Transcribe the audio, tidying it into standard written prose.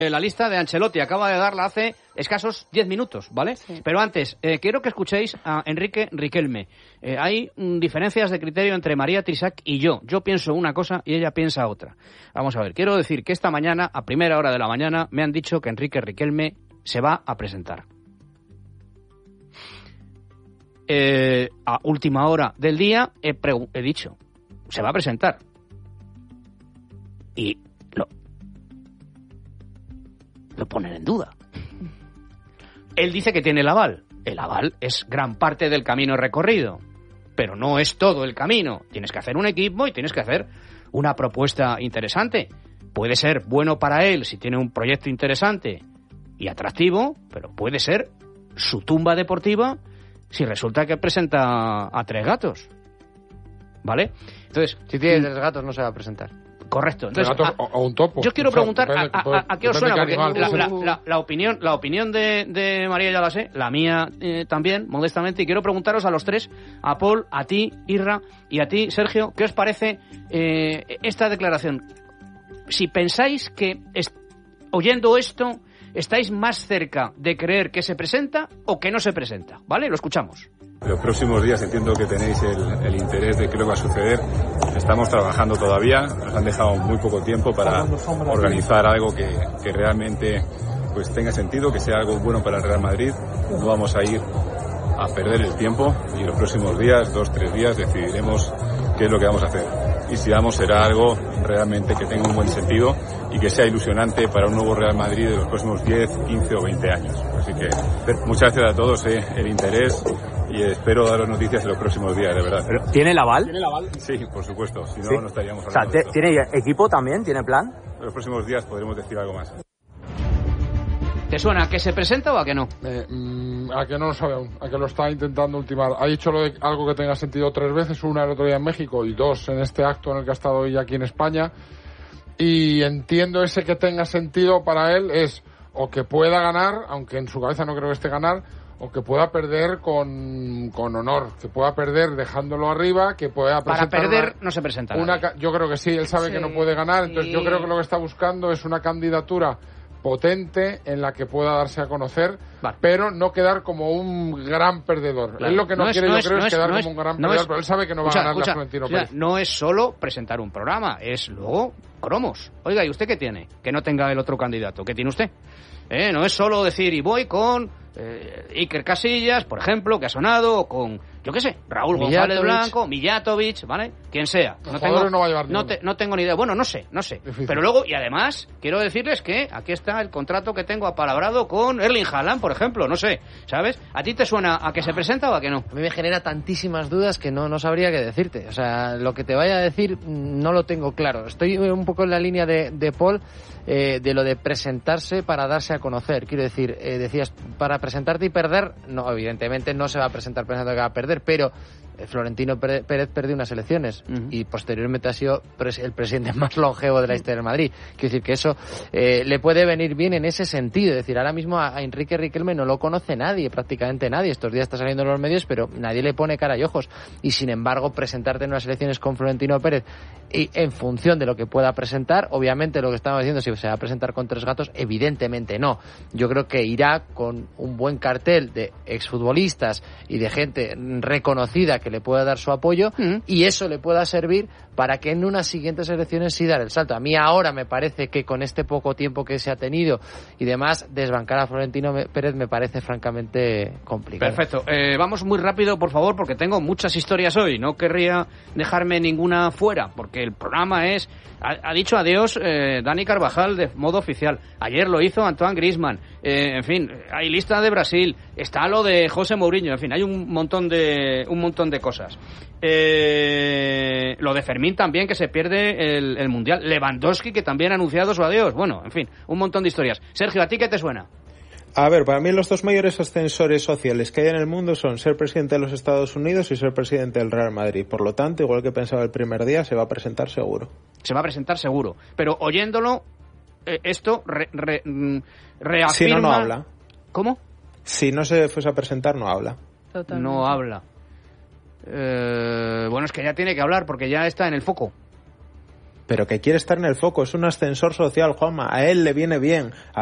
La lista de Ancelotti acaba de darla hace escasos 10 minutos, ¿vale? Sí. Pero antes, quiero que escuchéis a Enrique Riquelme. Hay diferencias de criterio entre María Trissac y yo. Yo pienso una cosa y ella piensa otra. Vamos a ver, quiero decir que esta mañana, a primera hora de la mañana, me han dicho que Enrique Riquelme se va a presentar. A última hora del día he dicho, se va a presentar. Y lo ponen en duda. Él dice que tiene el aval. El aval es gran parte del camino recorrido, pero no es todo el camino. Tienes que hacer un equipo y tienes que hacer una propuesta interesante. Puede ser bueno para él si tiene un proyecto interesante y atractivo, pero puede ser su tumba deportiva si resulta que presenta a 3 gatos. ¿Vale? Entonces, si tiene 3 gatos no se va a presentar. Correcto. Entonces, o un topo. Yo quiero preguntar a qué os suena, porque la opinión de María ya la sé, la mía también, modestamente, y quiero preguntaros a los 3, a Paul, a ti, Irra, y a ti, Sergio, ¿qué os parece esta declaración? Si pensáis que, oyendo esto, estáis más cerca de creer que se presenta o que no se presenta, ¿vale? Lo escuchamos. Los próximos días entiendo que tenéis el interés de qué es lo que va a suceder. Estamos trabajando todavía, nos han dejado muy poco tiempo para organizar algo que realmente pues tenga sentido, que sea algo bueno para el Real Madrid. No vamos a ir a perder el tiempo y los próximos días, 2-3 días, decidiremos qué es lo que vamos a hacer. Y si vamos, será algo realmente que tenga un buen sentido y que sea ilusionante para un nuevo Real Madrid de los próximos 10, 15 o 20 años. Así que muchas gracias a todos el interés y espero daros noticias en los próximos días, de verdad. ¿Pero tiene el aval? ¿Tiene el aval? Sí, por supuesto, si no, ¿sí? No estaríamos hablando. O sea, ¿tiene equipo también? ¿Tiene plan? En los próximos días podremos decir algo más. ¿Te suena a que se presenta o a que no? A que no lo sabe aún, a que lo está intentando ultimar. Ha dicho lo de algo que tenga sentido 3 veces, una el otro día en México y 2 en este acto en el que ha estado hoy aquí en España. Y entiendo ese que tenga sentido para él es o que pueda ganar, aunque en su cabeza no creo que esté ganar, o que pueda perder con honor, que pueda perder dejándolo arriba, que pueda presentar... Para perder no se presenta yo creo que sí, él sabe que no puede ganar, entonces yo creo que lo que está buscando es una candidatura potente en la que pueda darse a conocer, pero no quedar como un gran perdedor. Claro. Él lo que no quiere, yo creo, es quedar como un gran perdedor, pero él sabe que no va a ganar la Florentino Pérez. No es solo presentar un programa, es luego cromos. Oiga, ¿y usted qué tiene? Que no tenga el otro candidato. ¿Qué tiene usted? No es solo decir, y voy con Iker Casillas, por ejemplo, que ha sonado, o con, yo qué sé, Raúl González Blanco, Mijatovic, ¿vale? Quien sea. No tengo ni idea. Bueno, no sé. Difícil. Pero luego, y además, quiero decirles que aquí está el contrato que tengo apalabrado con Erling Haaland, por ejemplo, no sé, ¿sabes? ¿A ti te suena a que se presenta o a que no? A mí me genera tantísimas dudas que no sabría qué decirte. O sea, lo que te vaya a decir no lo tengo claro. Estoy un poco en la línea de Paul, de lo de presentarse para darse a conocer. Quiero decir, decías, para presentarte y perder, no, evidentemente no se va a presentar pensando que va a perder, pero Florentino Pérez perdió unas elecciones y posteriormente ha sido el presidente más longevo de la historia del Madrid. Quiero decir que eso le puede venir bien en ese sentido. Es decir, ahora mismo a Enrique Riquelme no lo conoce nadie, prácticamente nadie. Estos días está saliendo en los medios, pero nadie le pone cara y ojos. Y sin embargo, presentarte en unas elecciones con Florentino Pérez y en función de lo que pueda presentar, obviamente lo que estamos diciendo, si se va a presentar con 3 gatos, evidentemente no. Yo creo que irá con un buen cartel de exfutbolistas y de gente reconocida que le pueda dar su apoyo y eso le pueda servir para que en unas siguientes elecciones sí dar el salto. A mí ahora me parece que con este poco tiempo que se ha tenido y demás, desbancar a Florentino Pérez me parece francamente complicado. Perfecto. Vamos muy rápido, por favor, porque tengo muchas historias hoy. No querría dejarme ninguna fuera, porque el programa es... Ha dicho adiós Dani Carvajal de modo oficial. Ayer lo hizo Antoine Griezmann. En fin, hay lista de Brasil. Está lo de José Mourinho. En fin, hay un montón de cosas. Lo de Fermín también, que se pierde el Mundial. Lewandowski, que también ha anunciado su adiós. Bueno, en fin, un montón de historias. Sergio, ¿a ti qué te suena? A ver, para mí los 2 mayores ascensores sociales que hay en el mundo son ser presidente de los Estados Unidos y ser presidente del Real Madrid. Por lo tanto, igual que pensaba el primer día, se va a presentar seguro. Se va a presentar seguro. Pero oyéndolo, esto reafirma... Si no habla. ¿Cómo? Si no se fuese a presentar, no habla. Totalmente. No habla. Bueno, es que ya tiene que hablar porque ya está en el foco. pero que quiere estar en el foco. Es un ascensor social, Juanma. A él le viene bien.